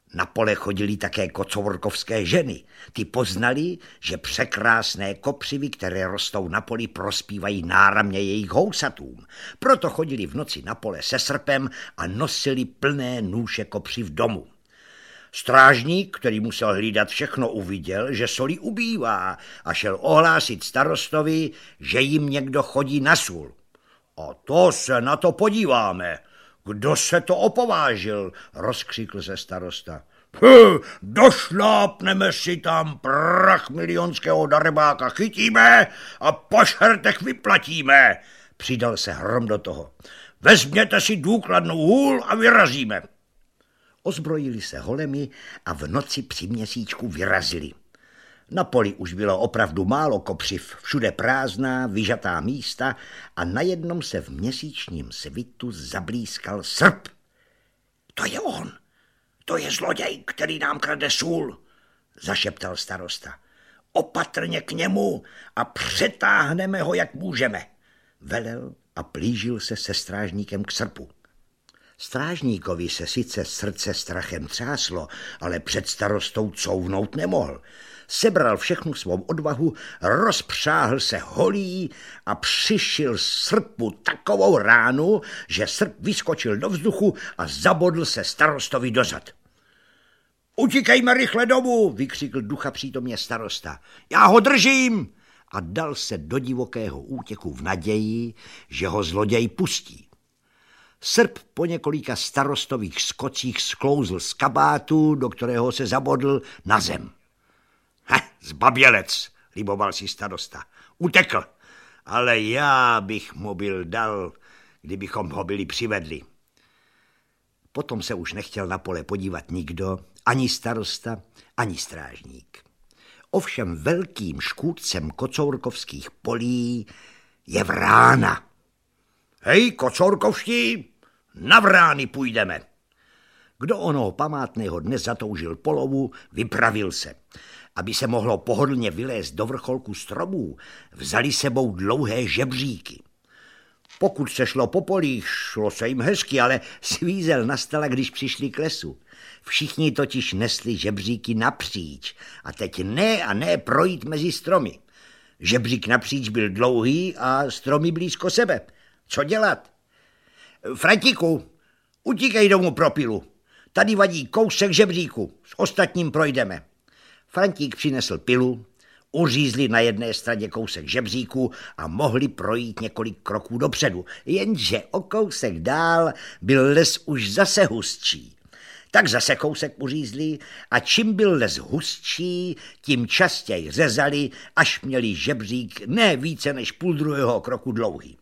Na pole chodili také kocourkovské ženy. Ty poznali, že překrásné kopřivy, které rostou na poli, prospívají náramně jejich housatům. Proto chodili v noci na pole se srpem a nosili plné nůše kopřiv domů. Strážník, který musel hlídat všechno, uviděl, že soli ubývá a šel ohlásit starostovi, že jim někdo chodí na sůl. A to se na to podíváme. Kdo se to opovážil, rozkřikl se starosta. Došlápneme si tam, prach milionského darebáka chytíme a po šertech vyplatíme, přidal se Hrom do toho. Vezměte si důkladnou hůl a vyrazíme. Ozbrojili se holemi a v noci při měsíčku vyrazili. Na poli už bylo opravdu málo kopřiv, všude prázdná, vyžatá místa a najednou se v měsíčním svitu zablískal srp. To je on, to je zloděj, který nám krade sůl, zašeptal starosta. Opatrně k němu a přetáhneme ho, jak můžeme, velel a plížil se se strážníkem k srpu. Strážníkovi se sice srdce strachem třáslo, ale před starostou couvnout nemohl. Sebral všechnu svou odvahu, rozpřáhl se holí a přišil srpu takovou ránu, že srp vyskočil do vzduchu a zabodl se starostovi dozad. Utíkejme rychle domů, vykřikl ducha přítomně starosta. Já ho držím! A dal se do divokého útěku v naději, že ho zloděj pustí. Srp po několika starostových skocích sklouzl z kabátu, do kterého se zabodl, na zem. Zbabělec, liboval si starosta. Utekl, ale já bych mu byl dal, kdybychom ho byli přivedli. Potom se už nechtěl na pole podívat nikdo, ani starosta, ani strážník. Ovšem velkým škůdcem kocourkovských polí je vrána. Hej, kocourkovští, na vrány půjdeme. Kdo onoho památného dne zatoužil po lovu, vypravil se. Aby se mohlo pohodlně vylézt do vrcholku stromů, vzali sebou dlouhé žebříky. Pokud se šlo po polích, šlo se jim hezky, ale svízel nastala, když přišli k lesu. Všichni totiž nesli žebříky napříč a teď ne projít mezi stromy. Žebřík napříč byl dlouhý a stromy blízko sebe. Co dělat? Frantiku, utíkej domů pro pilu. Tady vadí kousek žebříku, s ostatním projdeme. Frantík přinesl pilu, uřízli na jedné straně kousek žebříku a mohli projít několik kroků dopředu, jenže o kousek dál byl les už zase hustší. Tak zase kousek uřízli a čím byl les hustší, tím častěji řezali, až měli žebřík ne více než půl druhého kroku dlouhý.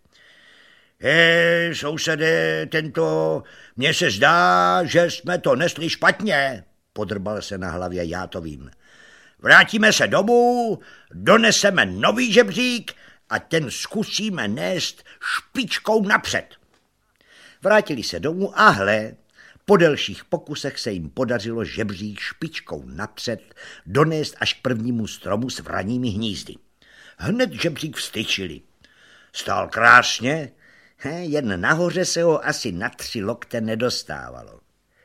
Sousede, mně se zdá, že jsme to nesli špatně, podrbal se na hlavě Játovým. Vrátíme se domů, doneseme nový žebřík a ten zkusíme nést špičkou napřed. Vrátili se domů a hle, po delších pokusech se jim podařilo žebřík špičkou napřed donést až k prvnímu stromu s vraními hnízdy. Hned žebřík vstyčili. Stál krásně, jen nahoře se ho asi na 3 lokte nedostávalo.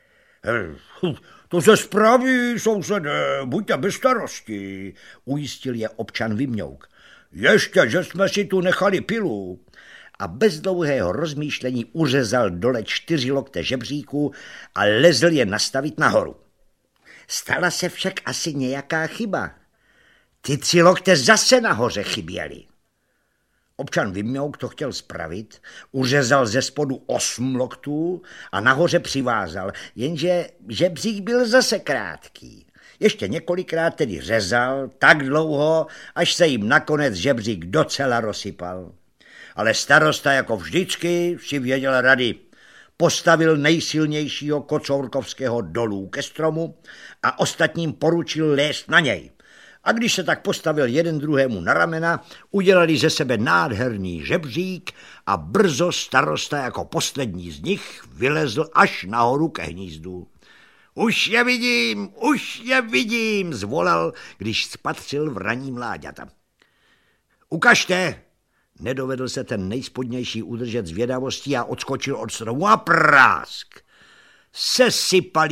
To se spraví, sousede, buďte bez starosti, ujistil je občan Vymňouk. Ještě, že jsme si tu nechali pilu. A bez dlouhého rozmýšlení uřezal dole 4 lokte žebříku a lezl je nastavit nahoru. Stala se však asi nějaká chyba. Ty 3 lokte zase nahoře chyběly. Občan Vymňouk to chtěl spravit, uřezal ze spodu 8 loktů a nahoře přivázal, jenže žebřík byl zase krátký. Ještě několikrát tedy řezal tak dlouho, až se jim nakonec žebřík docela rozsypal. Ale starosta jako vždycky si věděl rady. Postavil nejsilnějšího kocourkovského dolů ke stromu a ostatním poručil lézt na něj. A když se tak postavil jeden druhému na ramena, udělali ze sebe nádherný žebřík a brzo starosta jako poslední z nich vylezl až nahoru ke hnízdu. Už je vidím, zvolal, když spatřil vraní mláďata. Ukažte, nedovedl se ten nejspodnější udržet zvědavostí a odskočil od stromu a prásk. Sesypali